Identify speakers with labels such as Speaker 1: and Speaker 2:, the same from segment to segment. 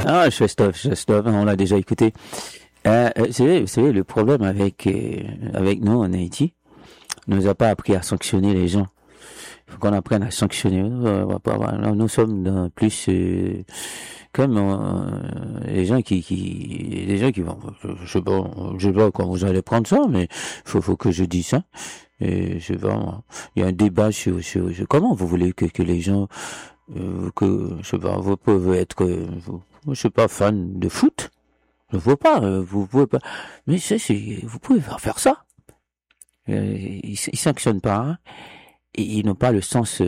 Speaker 1: Ah, je stop, on l'a déjà écouté. Vous savez, le problème avec nous en Haïti, on nous a pas appris à sanctionner les gens. Il faut qu'on apprenne à sanctionner. Nous sommes dans plus comme les gens qui vont. Je sais pas quand vous allez prendre ça, mais faut que je dise ça. Et je sais pas, moi. Il y a un débat sur comment vous voulez que les gens je sais pas, vous pouvez être je sais pas fan de foot. Je vois pas, vous pouvez pas. Mais vous pouvez pas faire ça. Ils sanctionnent pas. Hein. Et ils n'ont pas le sens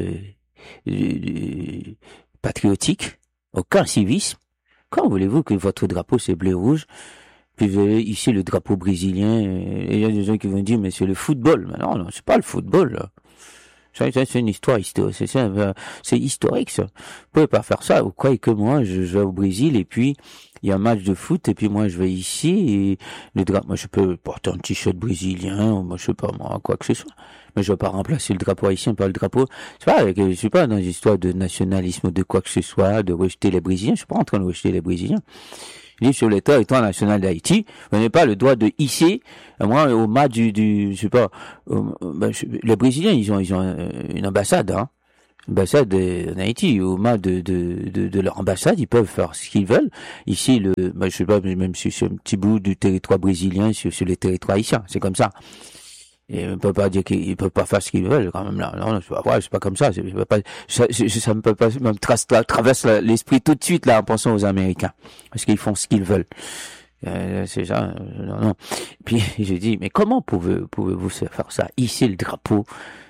Speaker 1: patriotique, aucun civisme. Quand voulez-vous que votre drapeau c'est bleu-rouge, puis vous avez ici le drapeau brésilien, et il y a des gens qui vont dire mais c'est le football. Mais non, c'est pas le football. Là. Ça, c'est une histoire historique. C'est historique ça. Vous pouvez pas faire ça. Vous croyez que moi je vais au Brésil et puis il y a un match de foot et puis moi je vais ici et le drapeau, moi je peux porter un t-shirt brésilien ou moi je sais pas moi quoi que ce soit. Mais je vais pas remplacer le drapeau haïtien par le drapeau. Je suis pas dans une histoire de nationalisme ou de quoi que ce soit, de rejeter les Brésiliens. Je suis pas en train de rejeter les Brésiliens. Je dis sur le territoire national d'Haïti, vous n'avez pas le droit de hisser, moi, au match je sais pas, les Brésiliens, ils ont une ambassade, hein. Ambassade en Haïti, au match de leur ambassade, ils peuvent faire ce qu'ils veulent. Ici, je sais pas, même si c'est un petit bout du territoire brésilien sur les territoires haïtiens, c'est comme ça. Et on peut pas dire qu'ils peuvent pas faire ce qu'ils veulent, quand même, là. Non, c'est pas vrai, c'est pas comme ça. Ça me peut pas, me traverse l'esprit tout de suite, là, en pensant aux Américains. Parce qu'ils font ce qu'ils veulent. C'est ça, non. Puis, je dis, mais comment pouvez-vous faire ça? Ici, le drapeau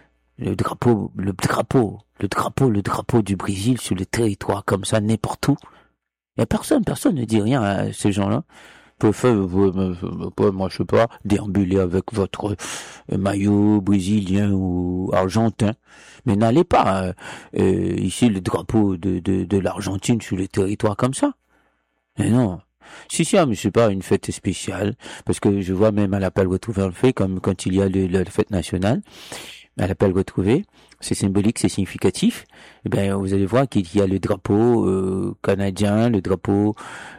Speaker 1: du Brésil sur le territoire, comme ça, n'importe où. Il y a personne ne dit rien à ces gens-là. Moi, je sais pas, déambuler avec votre maillot brésilien ou argentin. Mais n'allez pas ici le drapeau de l'Argentine sur le territoire comme ça. Mais non. Si, mais c'est pas une fête spéciale, parce que je vois même à l'appel retrouvé le fait, comme quand il y a la fête nationale, à l'appel retrouvé, c'est symbolique, c'est significatif. Eh ben, vous allez voir qu'il y a le drapeau canadien, le drapeau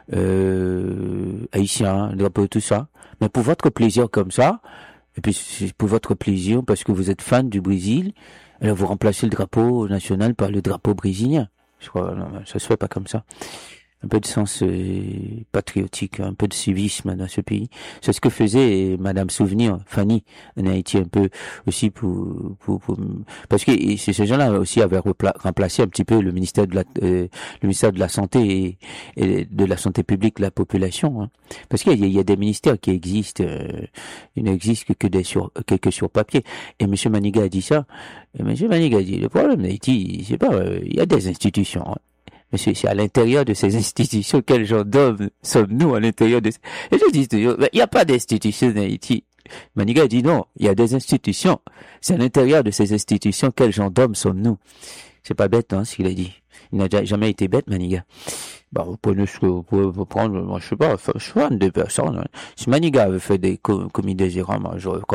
Speaker 1: haïtien, le drapeau tout ça. Mais pour votre plaisir comme ça, et puis c'est pour votre plaisir parce que vous êtes fan du Brésil, alors vous remplacez le drapeau national par le drapeau brésilien. Je crois, non, ça se fait pas comme ça. Un peu de sens patriotique, un peu de civisme dans ce pays. C'est ce que faisait Madame Souvenir, Fanny, en Haïti, un peu aussi parce que ces gens-là aussi avaient remplacé un petit peu le ministère de la santé et de la santé publique de la population. Hein. Parce qu'il y a des ministères qui existent, ils n'existent que sur papier. Et Monsieur Maniga a dit ça. Et Monsieur Maniga a dit, le problème d'Haïti, c'est pas, il y a des institutions. Hein. Mais c'est à l'intérieur de ces institutions, quel genre d'hommes sommes-nous à l'intérieur de ces... Et je dis toujours, il n'y a pas d'institutions en Haïti. Maniga dit non, il y a des institutions. C'est à l'intérieur de ces institutions, quel genre d'hommes sommes-nous? C'est pas bête, hein, ce qu'il a dit. Il n'a jamais été bête, Maniga. Bah, vous prenez ce que vous pouvez prendre, moi, je sais pas, je suis fan de personnes, hein. Si Maniga avait fait des commis désirables,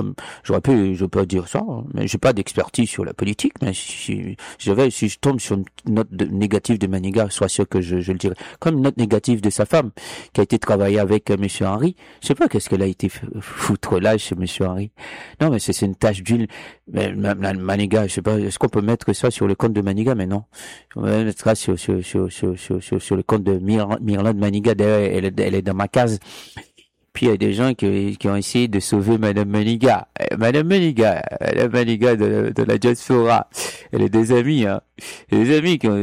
Speaker 1: je peux dire ça, hein. Mais j'ai pas d'expertise sur la politique, mais si je tombe sur une note négative de Maniga, sois sûr que je le dirai. Comme une note négative de sa femme, qui a été travaillée avec Monsieur Henry. Je sais pas qu'est-ce qu'elle a été foutre là chez Monsieur Henry. Non, mais c'est une tache d'huile. Mais, Maniga, je sais pas, est-ce qu'on peut mettre ça sur le compte de Maniga? Mais non. On va mettre ça sur le compte de Myrland Maniga. D'ailleurs, elle est dans ma case. Puis il y a des gens qui ont essayé de sauver Madame Maniga. Madame Maniga de la diaspora. Elle a des amis, hein. Des amis qui ont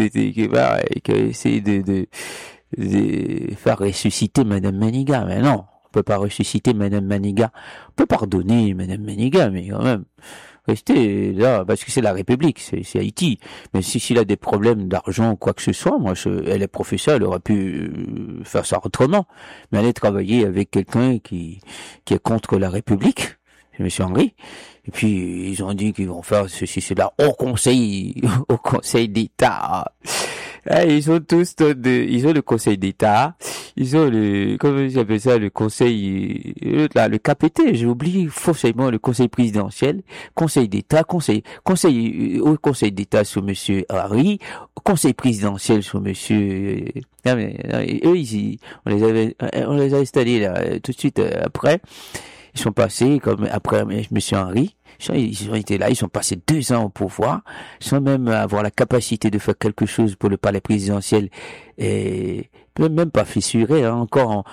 Speaker 1: essayé de faire ressusciter Madame Maniga. Mais non, on peut pas ressusciter Madame Maniga. On peut pardonner Madame Maniga, mais quand même. Restez là, parce que c'est la République, c'est Haïti. Mais s'il a des problèmes d'argent ou quoi que ce soit, elle est professeure, elle aurait pu faire ça autrement. Mais aller travailler avec quelqu'un qui est contre la République, c'est M. Henry. Et puis, ils ont dit qu'ils vont faire ceci, cela au Conseil d'État. Ils ont le Conseil d'État. Ils ont comment j'appelle ça, le conseil, le KPT, j'ai oublié forcément le conseil présidentiel, conseil d'État, au conseil d'État sur monsieur Harry, conseil présidentiel sur monsieur, eux, on les a installés là, tout de suite après. Ils sont passés, comme après monsieur Henry, ils ont été là, ils sont passés 2 ans au pouvoir, sans même avoir la capacité de faire quelque chose pour le palais présidentiel, et même pas fissuré, hein, encore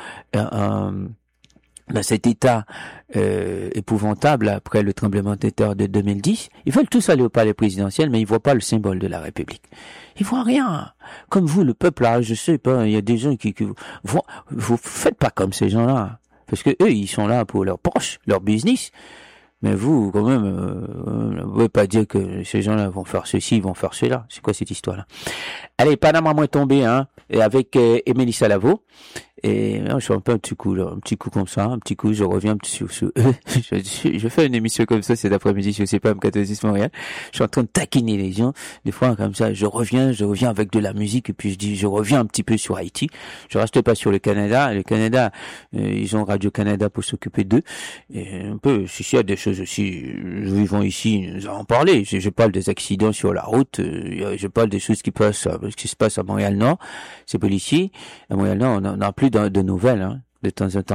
Speaker 1: dans cet état épouvantable après le tremblement de terre de 2010. Ils veulent tous aller au palais présidentiel, mais ils voient pas le symbole de la République. Ils voient rien. Comme vous, le peuple, là, je sais pas, il y a des gens qui vous faites pas comme ces gens-là. Parce que eux, ils sont là pour leurs proches, leur business. Mais vous, quand même, vous pouvez pas dire que ces gens-là vont faire ceci, vont faire cela. C'est quoi cette histoire-là? Allez, Panama moins tombé, hein, et avec Émilie Salavo. Et je fais un peu un petit coup, là, un petit coup comme ça, un petit coup, je reviens sur eux. Je fais une émission comme ça cet après-midi sur CPAM 14 Montréal. Je suis en train de taquiner les gens. Des fois, comme ça, je reviens avec de la musique, et puis je reviens un petit peu sur Haïti. Je reste pas sur le Canada. Le Canada, ils ont Radio-Canada pour s'occuper d'eux. Et un peu, si il y a des choses aussi, ils vont ici, nous en parler. Je parle des accidents sur la route, je parle des choses qui se passent à Montréal-Nord. C'est policier. À Montréal-Nord, on n'a plus de nouvelles, hein, de temps en temps.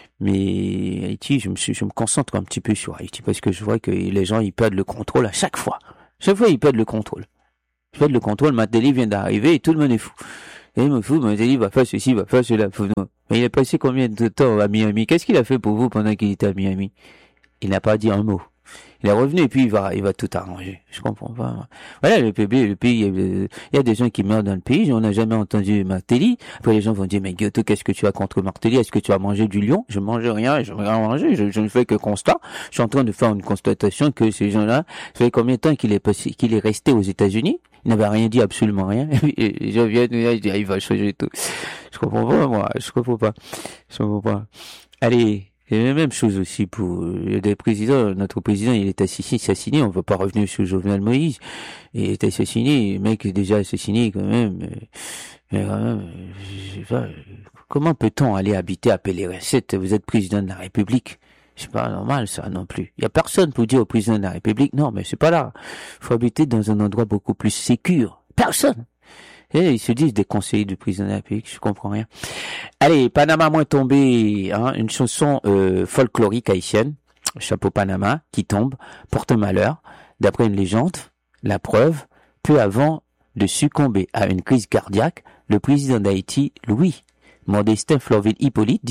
Speaker 1: Mais Haïti, je me concentre un petit peu sur Haïti parce que je vois que les gens, ils perdent le contrôle à chaque fois. Chaque fois, ils perdent le contrôle. Ils perdent le contrôle. Matéli vient d'arriver et tout le monde est fou. Et il me fout, Matéli va faire ceci, va faire cela. Mais il a passé combien de temps à Miami? Qu'est-ce qu'il a fait pour vous pendant qu'il était à Miami? Il n'a pas dit un mot. Il est revenu et puis il va tout arranger. Je comprends pas. Voilà, le pays, il y a des gens qui meurent dans le pays. On n'a jamais entendu Martelly. Après, les gens vont dire, mais Guyoto, qu'est-ce que tu as contre Martelly? Est-ce que tu as mangé du lion? Je mange rien, je n'ai rien mangé. Je ne fais que constat. Je suis en train de faire une constatation que ces gens-là, ça fait combien de temps qu'il est resté aux États-Unis? Il n'avait rien dit, absolument rien. Et les gens viennent, je dis, il va changer tout. Je comprends pas, moi. Je comprends pas. Allez. Et la même chose aussi pour des présidents. Notre président, il est assassiné. On ne va pas revenir sur Jovenel Moïse. Il est assassiné. Le mec est déjà assassiné quand même. Mais quand même, je sais pas. Comment peut-on aller habiter à Pélé-Recette? Vous êtes président de la République. C'est pas normal, ça, non plus. Il y a personne pour dire au président de la République, non, mais c'est pas là. Faut habiter dans un endroit beaucoup plus sécure. Personne. Et ils se disent des conseillers du président de la République, je comprends rien. Allez, Panama moins tombé, hein, une chanson folklorique haïtienne, Chapeau Panama, qui tombe, porte malheur. D'après une légende, la preuve, peu avant de succomber à une crise cardiaque, le président d'Haïti, Louis Modestin Florville Hippolyte,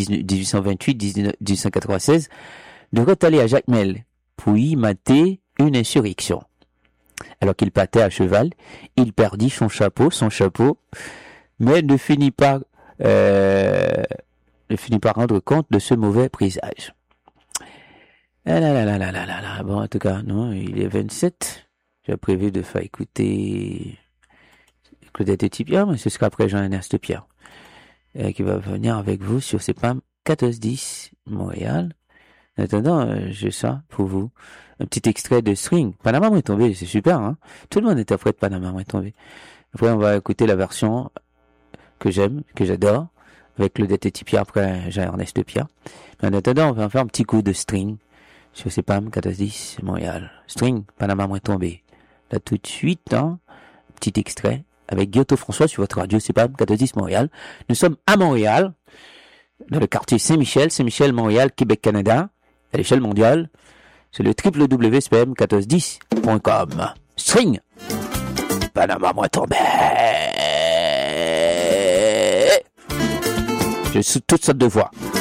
Speaker 1: 1828-1896, devrait aller à Jacmel pour y mater une insurrection. Alors qu'il partait à cheval, il perdit son chapeau, mais ne finit pas rendre compte de ce mauvais présage. Bon, en tout cas, non, il est 27. J'ai prévu de faire écouter Claudette et Tipia, mais ce sera après Jean-Ernest Pierre, qui va venir avec vous sur CPAM 1410 Montréal. En attendant, j'ai ça pour vous. Un petit extrait de String. Panama est tombé, c'est super, hein. Tout le monde interprète Panama est tombé. Après, on va écouter la version que j'aime, que j'adore, avec Claudette et Tipia, après Jean-Ernest Pierre. Mais en attendant, on va faire un petit coup de String sur CPAM 1410 Montréal. String, Panama est tombé. Là, tout de suite, hein, petit extrait avec Guyoto François sur votre radio CPAM 1410 Montréal. Nous sommes à Montréal, dans le quartier Saint-Michel, Montréal, Québec, Canada, à l'échelle mondiale. C'est le www.spm1410.com. String, Panama moi tombé. J'ai toutes sortes de voix.